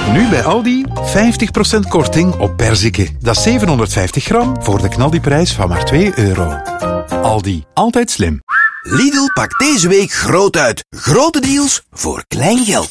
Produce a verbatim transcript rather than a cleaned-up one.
Nu bij Aldi vijftig procent korting op perziken. Dat is zevenhonderdvijftig gram voor de knaldiprijs van maar twee euro. Aldi, altijd slim. Lidl pakt deze week groot uit. Grote deals voor klein geld.